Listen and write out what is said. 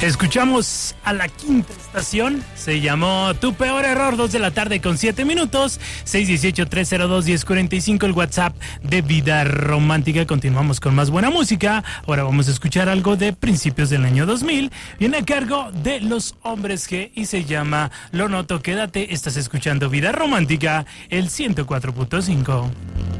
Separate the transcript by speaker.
Speaker 1: Escuchamos a la quinta estación, se llamó Tu Peor Error, 2 de la tarde con 7 minutos, 618-302-1045, el WhatsApp de Vida Romántica. Continuamos con más buena música, ahora vamos a escuchar algo de principios del año 2000, viene a cargo de Los Hombres G y se llama Lo Noto, quédate, estás escuchando Vida Romántica, el 104.5.